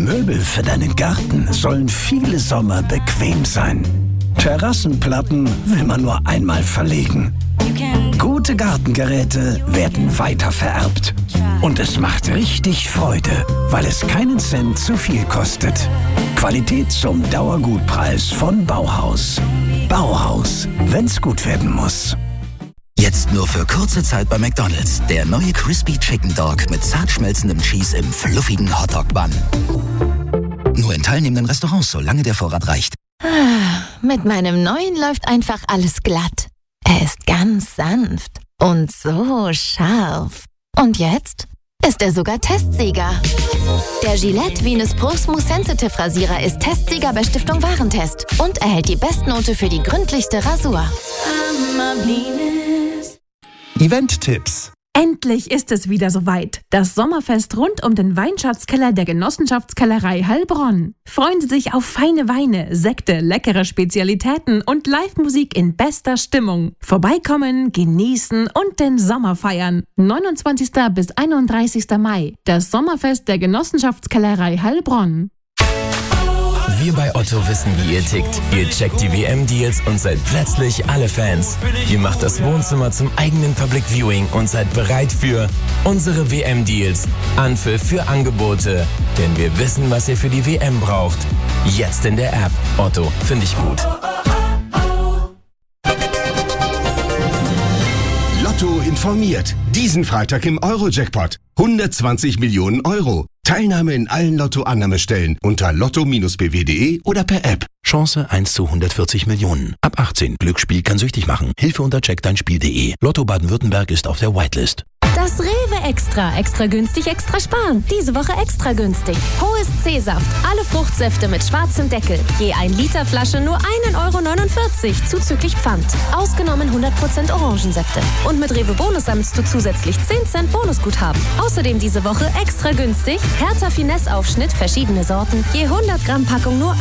Möbel für deinen Garten sollen viele Sommer bequem sein. Terrassenplatten will man nur einmal verlegen. Gute Gartengeräte werden weitervererbt. Und es macht richtig Freude, weil es keinen Cent zu viel kostet. Qualität zum Dauergutpreis von Bauhaus. Bauhaus, wenn's gut werden muss. Jetzt nur für kurze Zeit bei McDonald's. Der neue Crispy Chicken Dog mit zart schmelzendem Cheese im fluffigen Hotdog-Bun. Nur in teilnehmenden Restaurants, solange der Vorrat reicht. Mit meinem neuen läuft einfach alles glatt. Er ist ganz sanft und so scharf. Und jetzt ist er sogar Testsieger. Der Gillette Venus Pro Smooth Sensitive Rasierer ist Testsieger bei Stiftung Warentest und erhält die Bestnote für die gründlichste Rasur. Event-Tipps. Endlich ist es wieder soweit. Das Sommerfest rund um den Weinschatzkeller der Genossenschaftskellerei Heilbronn. Freuen Sie sich auf feine Weine, Sekte, leckere Spezialitäten und Live-Musik in bester Stimmung. Vorbeikommen, genießen und den Sommer feiern. 29. bis 31. Mai. Das Sommerfest der Genossenschaftskellerei Heilbronn. Wir bei Otto wissen, wie ihr tickt. Ihr checkt die WM-Deals und seid plötzlich alle Fans. Ihr macht das Wohnzimmer zum eigenen Public Viewing und seid bereit für unsere WM-Deals. Anpfiff für Angebote. Denn wir wissen, was ihr für die WM braucht. Jetzt in der App. Otto, finde ich gut. Lotto informiert. Diesen Freitag im Euro-Jackpot. 120 Millionen Euro. Teilnahme in allen Lotto-Annahmestellen unter lotto-bw.de oder per App. Chance 1 zu 140 Millionen. Ab 18. Glücksspiel kann süchtig machen. Hilfe unter checkdeinspiel.de. Lotto Baden-Württemberg ist auf der Whitelist. Das Rewe Extra. Extra günstig, extra sparen. Diese Woche extra günstig. Hohes C-Saft. Alle Fruchtsäfte mit schwarzem Deckel. Je 1 Liter Flasche nur 1,49 € zuzüglich Pfand. Ausgenommen 100% Orangensäfte. Und mit Rewe Bonus sammelst du zusätzlich 10 Cent Bonusguthaben. Außerdem diese Woche extra günstig. Hertha Finesse Aufschnitt, verschiedene Sorten. Je 100 Gramm Packung nur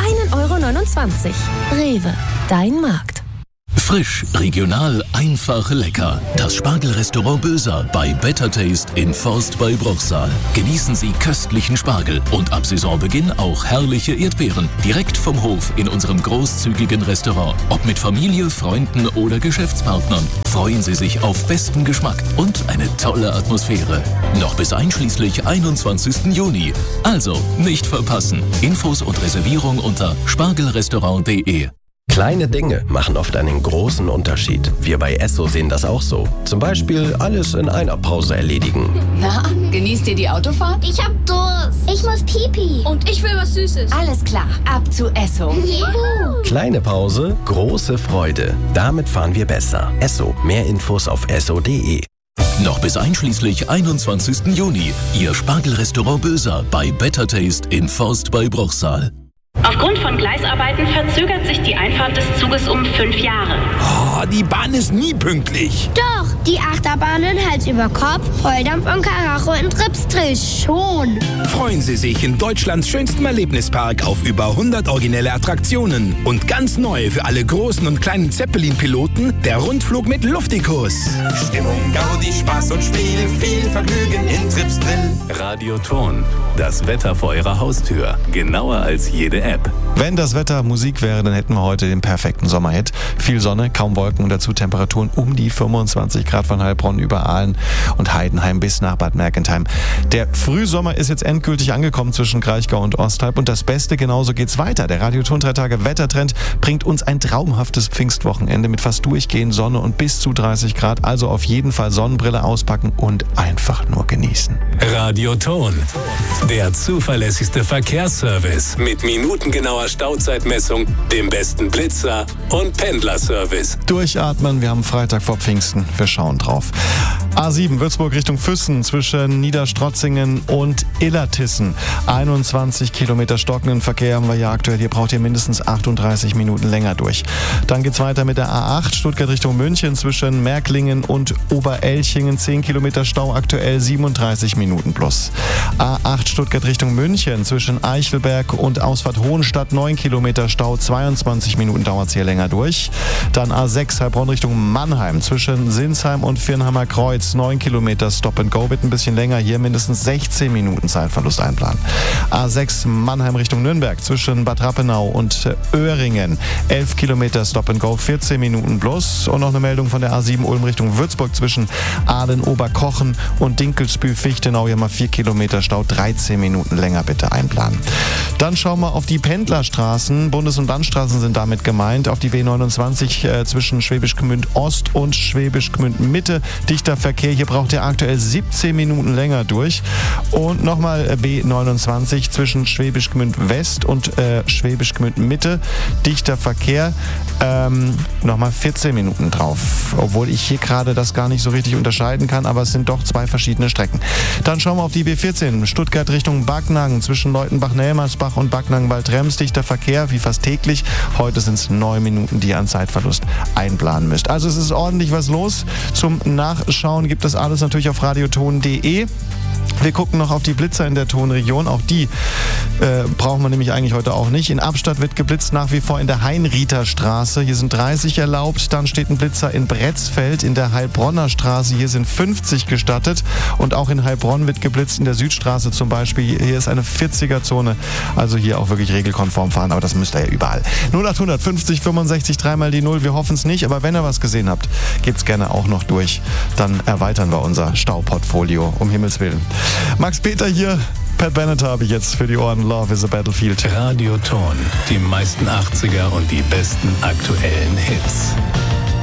1,29 €. Rewe. Dein Markt. Frisch, regional, einfach lecker. Das Spargelrestaurant Böser bei Better Taste in Forst bei Bruchsal. Genießen Sie köstlichen Spargel und ab Saisonbeginn auch herrliche Erdbeeren. Direkt vom Hof in unserem großzügigen Restaurant. Ob mit Familie, Freunden oder Geschäftspartnern. Freuen Sie sich auf besten Geschmack und eine tolle Atmosphäre. Noch bis einschließlich 21. Juni. Also nicht verpassen. Infos und Reservierung unter spargelrestaurant.de. Kleine Dinge machen oft einen großen Unterschied. Wir bei Esso sehen das auch so. Zum Beispiel alles in einer Pause erledigen. Na, genießt ihr die Autofahrt? Ich hab Durst. Ich muss Pipi. Und ich will was Süßes. Alles klar, ab zu Esso. Juhu. Kleine Pause, große Freude. Damit fahren wir besser. Esso. Mehr Infos auf esso.de. Noch bis einschließlich 21. Juni. Ihr Spargelrestaurant Böser bei Better Taste in Forst bei Bruchsal. Aufgrund von Gleisarbeiten verzögert sich die Einfahrt des Zuges um 5 Jahre. Oh, die Bahn ist nie pünktlich. Doch, die Achterbahnen Hals über Kopf, Volldampf und Karacho in Tripsdrill schon. Freuen Sie sich in Deutschlands schönstem Erlebnispark auf über 100 originelle Attraktionen. Und ganz neu für alle großen und kleinen Zeppelin-Piloten, der Rundflug mit Luftikus. Stimmung, Gaudi, Spaß und Spiel, viel Vergnügen in Tripsdrill. Radio Ton, das Wetter vor Ihrer Haustür. Genauer als jede App. Wenn das Wetter Musik wäre, dann hätten wir heute den perfekten Sommerhit. Viel Sonne, kaum Wolken und dazu Temperaturen um die 25 Grad von Heilbronn über Aalen und Heidenheim bis nach Bad Mergentheim. Der Frühsommer ist jetzt endgültig angekommen zwischen Kraichgau und Osthalb und das Beste, genauso geht's weiter. Der Radio Ton 3 Tage Wettertrend bringt uns ein traumhaftes Pfingstwochenende mit fast durchgehend Sonne und bis zu 30 Grad. Also auf jeden Fall Sonnenbrille auspacken und einfach nur genießen. Radio Ton, der zuverlässigste Verkehrsservice mit minutengenauer Stauzeitmessung, dem besten Blitzer und Pendlerservice. Durchatmen, wir haben Freitag vor Pfingsten, wir schauen drauf. A7 Würzburg Richtung Füssen zwischen Niederstrotzingen und Illertissen. 21 Kilometer stockenden Verkehr haben wir ja aktuell. Hier braucht ihr mindestens 38 Minuten länger durch. Dann geht's weiter mit der A8 Stuttgart Richtung München zwischen Märklingen und Oberelchingen. 10 Kilometer Stau, aktuell 37 Minuten plus. A8 Stuttgart Richtung München zwischen Eichelberg und Ausfahrt Hohenstadt. 9 Kilometer Stau, 22 Minuten dauert es hier länger durch. Dann A6 Heilbronn Richtung Mannheim zwischen Sinsheim und Viernheimer Kreuz. Götz, 9 Kilometer Stop and Go, wird ein bisschen länger. Hier mindestens 16 Minuten Zeitverlust einplanen. A6 Mannheim Richtung Nürnberg zwischen Bad Rappenau und Öhringen, 11 Kilometer Stop and Go, 14 Minuten plus. Und noch eine Meldung von der A7 Ulm Richtung Würzburg zwischen Aalen, Oberkochen und Dinkelsbühl, Fichtenau. Hier mal 4 Kilometer Stau, 13 Minuten länger bitte einplanen. Dann schauen wir auf die Pendlerstraßen. Bundes- und Landstraßen sind damit gemeint. Auf die B29 zwischen Schwäbisch Gmünd Ost und Schwäbisch Gmünd Mitte. Dichter Verkehr. Hier braucht ihr aktuell 17 Minuten länger durch. Und nochmal B29 zwischen Schwäbisch Gmünd West und Schwäbisch Gmünd Mitte. Dichter Verkehr. Nochmal 14 Minuten drauf. Obwohl ich hier gerade das gar nicht so richtig unterscheiden kann, aber es sind doch 2 verschiedene Strecken. Dann schauen wir auf die B14. Stuttgart Richtung Backnang zwischen Leutenbach-Nelmersbach und Backnang-Waldrems. Dichter Verkehr, wie fast täglich. Heute sind es 9 Minuten, die ihr an Zeitverlust einplanen müsst. Also es ist ordentlich was los. Zum Nachschauen gibt es alles natürlich auf radioton.de. Wir gucken noch auf die Blitzer in der Tonregion. Auch die brauchen wir nämlich eigentlich heute auch nicht. In Abstadt wird geblitzt nach wie vor in der Heinrieder Straße. Hier sind 30 erlaubt. Dann steht ein Blitzer in Bretzfeld in der Heilbronner Straße. Hier sind 50 gestattet. Und auch in Heilbronn wird geblitzt in der Südstraße zum Beispiel. Hier ist eine 40er-Zone. Also hier auch wirklich regelkonform fahren. Aber das müsst ihr ja überall. 0800 50 65 3 die 0. Wir hoffen es nicht. Aber wenn ihr was gesehen habt, gebt es gerne auch noch durch. Dann erweitern wir unser Stauportfolio. Um Himmels Willen. Max Peter hier, Pat Bennett habe ich jetzt für die Ohren. Love is a Battlefield. Radioton, die meisten 80er und die besten aktuellen Hits.